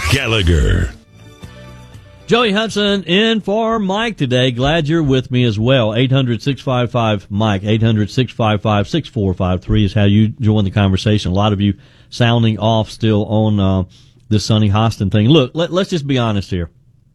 Gallagher. Joey Hudson in for Mike today. Glad you're with me as well. 800-655-MIKE, 800-655-6453 is how you join the conversation. A lot of you sounding off still on the Sonny Hostin thing. Look, let's just be honest here.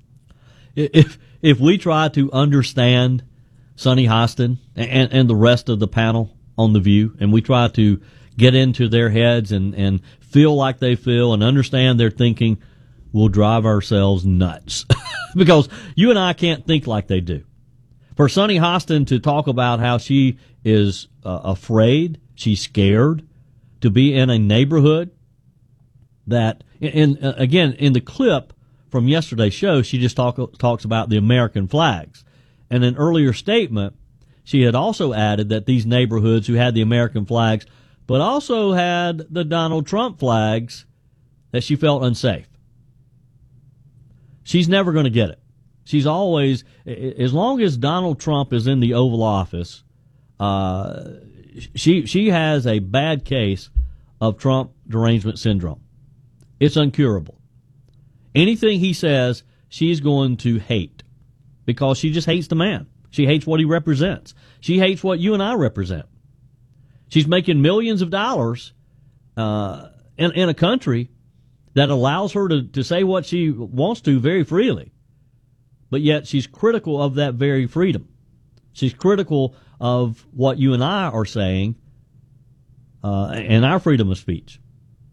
If we try to understand Sonny Hostin and the rest of the panel on The View, and we try to get into their heads and feel like they feel and understand their thinking, we'll drive ourselves nuts. Because you and I can't think like they do. For Sonny Hostin to talk about how she is afraid, she's scared to be in a neighborhood that, again, in the clip from yesterday's show, she just talks about the American flags. In an earlier statement, she had also added that these neighborhoods who had the American flags, but also had the Donald Trump flags, that she felt unsafe. She's never going to get it. She's always, as long as Donald Trump is in the Oval Office, she has a bad case of Trump derangement syndrome. It's incurable. Anything he says, she's going to hate because she just hates the man. She hates what he represents. She hates what you and I represent. She's making millions of dollars in a country that allows her to say what she wants to very freely. But yet she's critical of that very freedom. She's critical of what you and I are saying and our freedom of speech.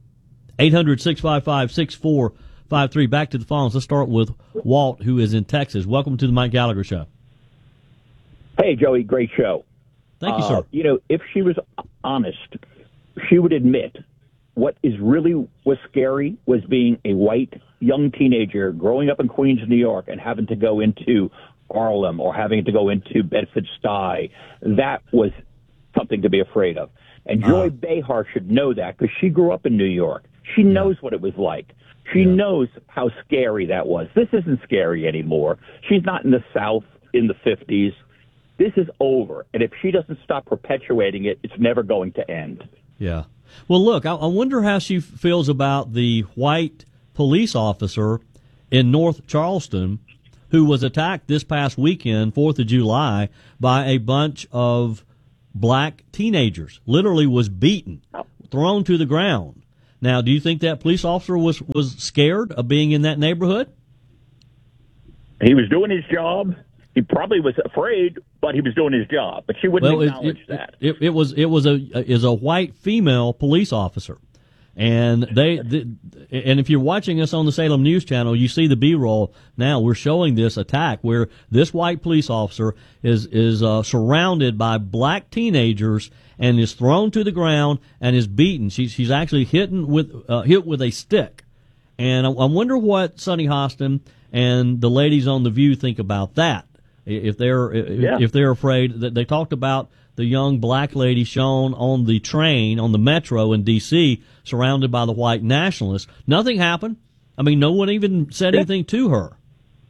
800-655-6453. Back to the phones. Let's start with Walt, who is in Texas. Welcome to the Mike Gallagher Show. Hey, Joey, great show. Thank you, sir. If she was honest, she would admit what was scary was being a white young teenager growing up in Queens, New York, and having to go into Harlem or having to go into Bedford-Stuyvesant. That was something to be afraid of. And Joy Behar should know that because she grew up in New York. She knows what it was like. She knows how scary that was. This isn't scary anymore. She's not in the South in the 50s. This is over. And if she doesn't stop perpetuating it, it's never going to end. Yeah. Well, look, I wonder how she feels about the white police officer in North Charleston who was attacked this past weekend, 4th of July, by a bunch of black teenagers. Literally was beaten, thrown to the ground. Now, do you think that police officer was scared of being in that neighborhood? He was doing his job. He probably was afraid, but he was doing his job. But she wouldn't acknowledge that. It was a white female police officer, and and if you're watching us on the Salem News Channel, you see the B-roll. Now we're showing this attack where this white police officer is surrounded by black teenagers and is thrown to the ground and is beaten. She's actually hit with a stick, and I wonder what Sonny Hostin and the ladies on The View think about that. If they're afraid, that they talked about the young black lady shown on the train on the metro in D.C. surrounded by the white nationalists. Nothing happened. I mean, no one even said anything to her.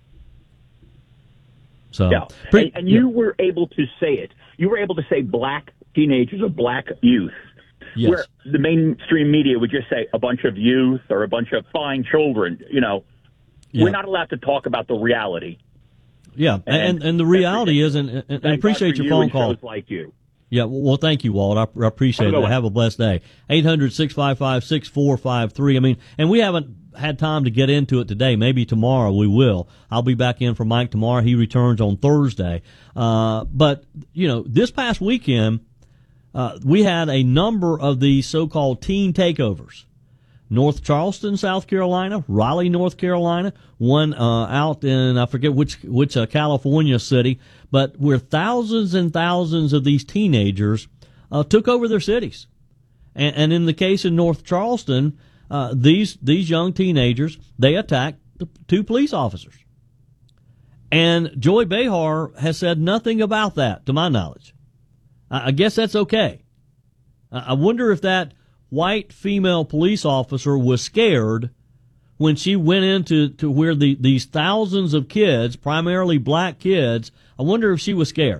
So, and you were able to say it. You were able to say black teenagers or black youth. Yes. Where the mainstream media would just say a bunch of youth or a bunch of fine children. We're not allowed to talk about the reality. Yeah, and the reality is, and I appreciate your phone call. Like you. Yeah, well, thank you, Walt. I appreciate it. Have a blessed day. 800-655-6453. I mean, and we haven't had time to get into it today. Maybe tomorrow we will. I'll be back in for Mike tomorrow. He returns on Thursday. But, this past weekend, we had a number of these so-called teen takeovers. North Charleston, South Carolina, Raleigh, North Carolina, one out in, I forget which California city, but where thousands and thousands of these teenagers took over their cities. And in the case in North Charleston, these young teenagers, they attacked the two police officers. And Joy Behar has said nothing about that, to my knowledge. I guess that's okay. I wonder if that white female police officer was scared when she went into where these thousands of kids, primarily black kids, I wonder if she was scared.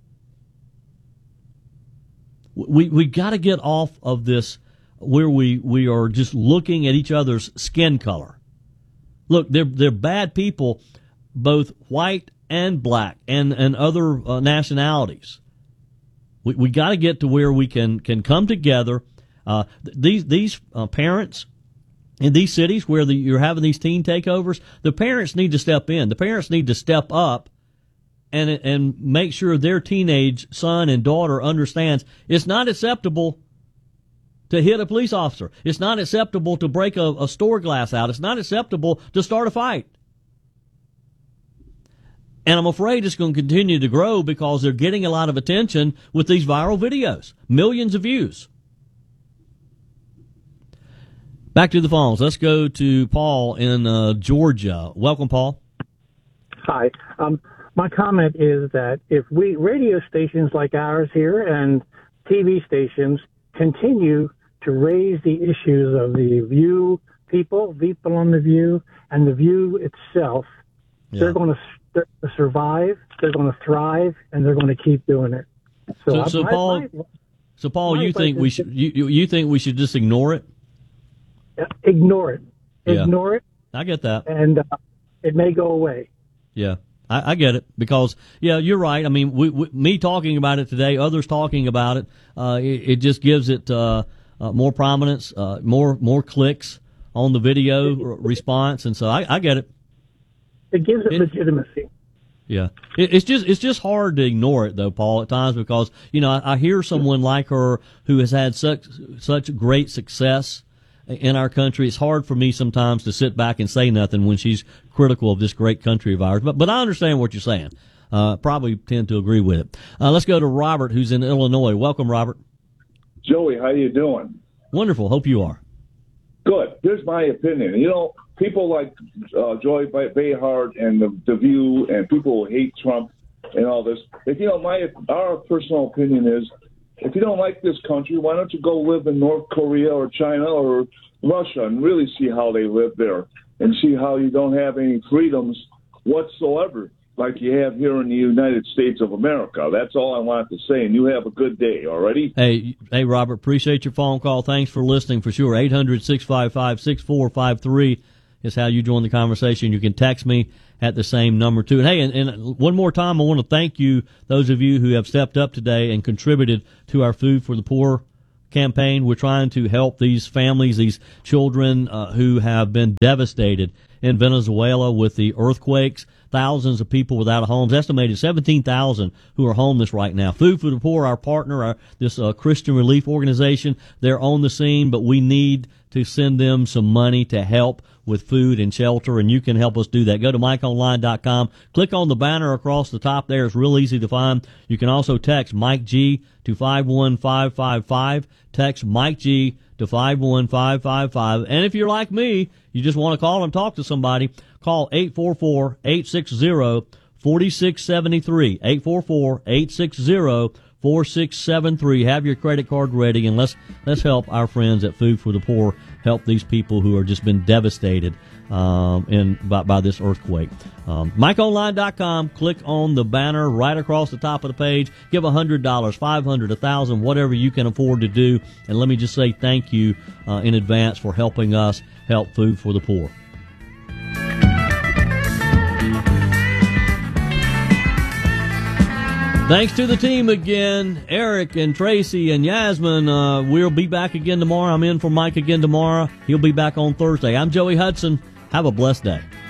We got to get off of this where we are just looking at each other's skin color. Look, they're bad people, both white and black and other nationalities. We got to get to where we can come together. These parents in these cities where you're having these teen takeovers, the parents need to step in. The parents need to step up and make sure their teenage son and daughter understands it's not acceptable to hit a police officer. It's not acceptable to break a store glass out. It's not acceptable to start a fight. And I'm afraid it's going to continue to grow because they're getting a lot of attention with these viral videos. Millions of views. Back to the phones. Let's go to Paul in Georgia. Welcome, Paul. Hi. My comment is that if radio stations like ours here and TV stations continue to raise the issues of the View people on the View, and the View itself, they're going to survive, they're going to thrive, and they're going to keep doing it. So Paul, you think we should you think we should just ignore it? Ignore it. Ignore it. I get that. And it may go away. Yeah, I get it because, you're right. I mean, me talking about it today, others talking about it, it just gives it more prominence, more clicks on the video response, and so I get it. It gives it legitimacy. Yeah, it's just hard to ignore it though, Paul, at times because I hear someone like her who has had such great success in our country. It's hard for me sometimes to sit back and say nothing when she's critical of this great country of ours. But I understand what you're saying. Probably tend to agree with it. Let's go to Robert, who's in Illinois. Welcome, Robert. Joey, how you doing? Wonderful. Hope you are. Good. Here's my opinion. People like Joy Behar and the View, and people who hate Trump and all this. Our personal opinion is, if you don't like this country, why don't you go live in North Korea or China or Russia and really see how they live there and see how you don't have any freedoms whatsoever like you have here in the United States of America. That's all I wanted to say, and you have a good day, all righty? Hey, Robert, appreciate your phone call. Thanks for listening for sure. 800-655-6453 is how you join the conversation. You can text me at the same number, too. And, hey, and one more time, I want to thank you, those of you who have stepped up today and contributed to our Food for the Poor campaign. We're trying to help these families, these children who have been devastated in Venezuela with the earthquakes. Thousands of people without homes, estimated 17,000 who are homeless right now. Food for the Poor, our partner, this Christian relief organization, they're on the scene, but we need to send them some money to help with food and shelter, and you can help us do that. Go to MikeOnline.com. Click on the banner across the top there. It's real easy to find. You can also text Mike G to 51555. Text Mike G to 51555. And if you're like me, you just want to call and talk to somebody, call 844-860-4673. 844-860-4673. Have your credit card ready, and let's help our friends at Food for the Poor help these people who are just been devastated by this earthquake. MikeOnline.com. Click on the banner right across the top of the page. Give $100, $500, $1,000, whatever you can afford to do. And let me just say thank you in advance for helping us help Food for the Poor. Thanks to the team again, Eric and Tracy and Yasmin. We'll be back again tomorrow. I'm in for Mike again tomorrow. He'll be back on Thursday. I'm Joey Hudson. Have a blessed day.